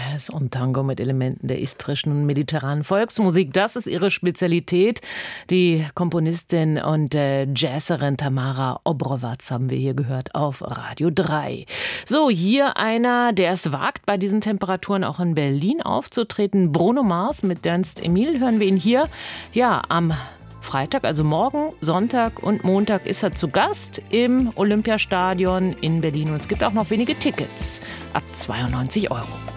Jazz und Tango mit Elementen der istrischen und mediterranen Volksmusik. Das ist ihre Spezialität. Die Komponistin und Jazzerin Tamara Obrovac haben wir hier gehört auf Radio 3. So, hier einer, der es wagt, bei diesen Temperaturen auch in Berlin aufzutreten. Bruno Mars mit Ernst Emil hören wir ihn hier. Ja, am Freitag, also morgen, Sonntag und Montag ist er zu Gast im Olympiastadion in Berlin. Und es gibt auch noch wenige Tickets ab 92 €.